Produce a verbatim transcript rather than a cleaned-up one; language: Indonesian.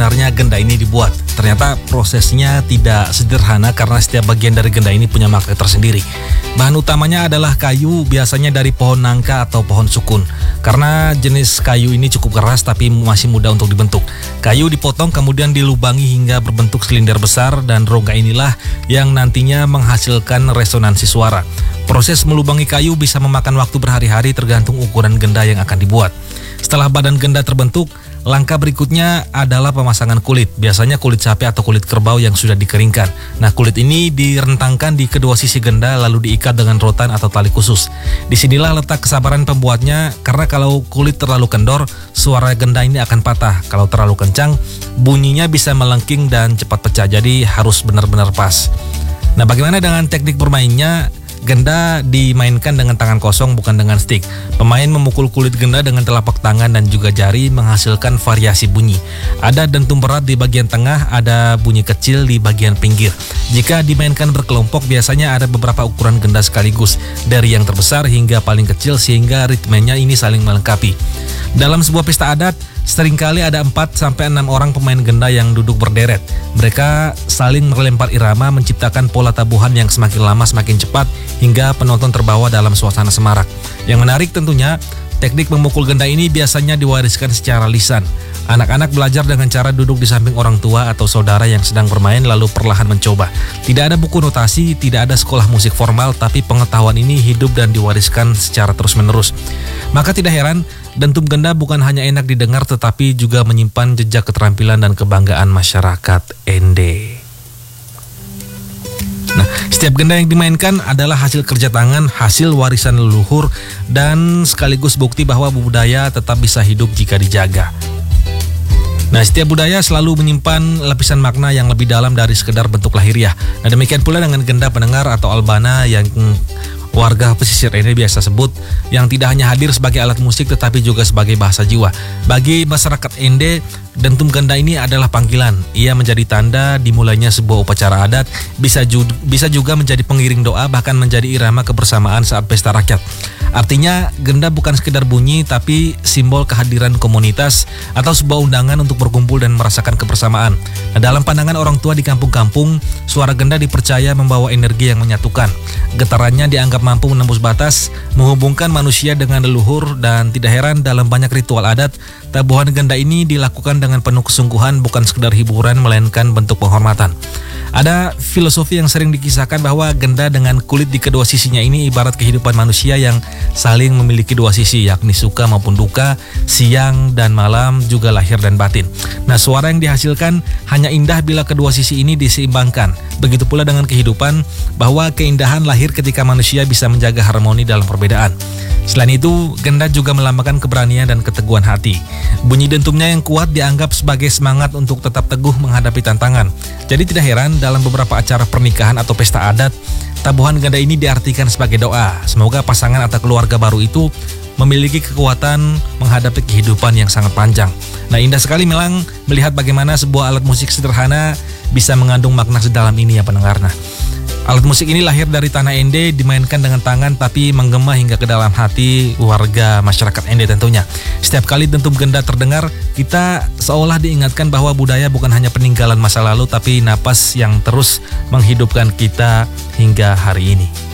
sebenarnya genda ini dibuat? Ternyata prosesnya tidak sederhana karena setiap bagian dari genda ini punya makna tersendiri. Bahan utamanya adalah kayu, biasanya dari pohon nangka atau pohon sukun. Karena jenis kayu ini cukup keras tapi masih mudah untuk dibentuk. Kayu dipotong kemudian dilubangi hingga berbentuk silinder besar dan rongga inilah yang nantinya menghasilkan resonansi suara. Proses melubangi kayu bisa memakan waktu berhari-hari tergantung ukuran genda yang akan dibuat. Setelah badan genda terbentuk, langkah berikutnya adalah pemasangan kulit, biasanya kulit sapi atau kulit kerbau yang sudah dikeringkan. Nah, kulit ini direntangkan di kedua sisi genda lalu diikat dengan rotan atau tali khusus. Disinilah letak kesabaran pembuatnya, karena kalau kulit terlalu kendor, suara genda ini akan patah. Kalau terlalu kencang, bunyinya bisa melengking dan cepat pecah, jadi harus benar-benar pas. Nah, bagaimana dengan teknik bermainnya? Genda dimainkan dengan tangan kosong, bukan dengan stick. Pemain memukul kulit genda dengan telapak tangan dan juga jari menghasilkan variasi bunyi. Ada dentum berat di bagian tengah, ada bunyi kecil di bagian pinggir. Jika dimainkan berkelompok, biasanya ada beberapa ukuran genda sekaligus, dari yang terbesar hingga paling kecil, sehingga ritmenya ini saling melengkapi. Dalam sebuah pesta adat, seringkali ada empat sampai enam orang pemain genda yang duduk berderet. Mereka saling melempar irama, menciptakan pola tabuhan yang semakin lama semakin cepat hingga penonton terbawa dalam suasana semarak. Yang menarik tentunya, teknik memukul genda ini biasanya diwariskan secara lisan. Anak-anak belajar dengan cara duduk di samping orang tua atau saudara yang sedang bermain lalu perlahan mencoba. Tidak ada buku notasi, tidak ada sekolah musik formal, tapi pengetahuan ini hidup dan diwariskan secara terus-menerus. Maka tidak heran, dentum genda bukan hanya enak didengar tetapi juga menyimpan jejak keterampilan dan kebanggaan masyarakat Ende. Nah, setiap genda yang dimainkan adalah hasil kerja tangan, hasil warisan leluhur, dan sekaligus bukti bahwa budaya tetap bisa hidup jika dijaga. Nah, setiap budaya selalu menyimpan lapisan makna yang lebih dalam dari sekedar bentuk lahiriah. Nah, demikian pula dengan genda pendengar atau albana yang warga pesisir ini biasa sebut, yang tidak hanya hadir sebagai alat musik tetapi juga sebagai bahasa jiwa. Bagi masyarakat Ende, dentum genda ini adalah panggilan. Ia menjadi tanda dimulainya sebuah upacara adat, bisa juga, bisa juga menjadi pengiring doa, bahkan menjadi irama kebersamaan saat pesta rakyat. Artinya, genda bukan sekedar bunyi tapi simbol kehadiran komunitas atau sebuah undangan untuk berkumpul dan merasakan kebersamaan. Nah, dalam pandangan orang tua di kampung-kampung, suara genda dipercaya membawa energi yang menyatukan. Getarannya dianggap mampu menembus batas, menghubungkan manusia dengan leluhur, dan tidak heran dalam banyak ritual adat, tabuhan genda ini dilakukan dengan penuh kesungguhan, bukan sekedar hiburan melainkan bentuk penghormatan. Ada filosofi yang sering dikisahkan bahwa genda dengan kulit di kedua sisinya ini ibarat kehidupan manusia yang saling memiliki dua sisi, yakni suka maupun duka, siang dan malam, juga lahir dan batin. Nah, suara yang dihasilkan hanya indah bila kedua sisi ini diseimbangkan. Begitu pula dengan kehidupan, bahwa keindahan lahir ketika manusia bisa menjaga harmoni dalam perbedaan. Selain itu, genda juga melambangkan keberanian dan keteguhan hati. Bunyi dentumnya yang kuat dianggap sebagai semangat untuk tetap teguh menghadapi tantangan. Jadi tidak heran dalam beberapa acara pernikahan atau pesta adat, tabuhan genda ini diartikan sebagai doa. Semoga pasangan atau keluarga baru itu memiliki kekuatan menghadapi kehidupan yang sangat panjang. Nah, indah sekali Melang melihat bagaimana sebuah alat musik sederhana bisa mengandung makna sedalam ini ya pendengar. Nah, alat musik ini lahir dari tanah Ende, dimainkan dengan tangan tapi menggema hingga ke dalam hati warga masyarakat Ende tentunya. Setiap kali dentum genda terdengar, kita seolah diingatkan bahwa budaya bukan hanya peninggalan masa lalu tapi napas yang terus menghidupkan kita hingga hari ini.